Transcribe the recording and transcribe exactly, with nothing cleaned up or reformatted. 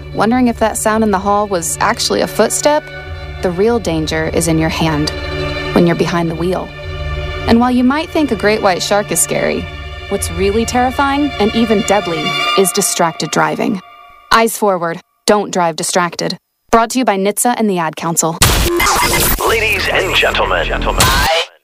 wondering if that sound in the hall was actually a footstep? The real danger is in your hand, when you're behind the wheel. And while you might think a great white shark is scary, what's really terrifying, and even deadly, is distracted driving. Eyes forward. Don't drive distracted. Brought to you by N H T S A and the Ad Council. Ladies and gentlemen, gentlemen. I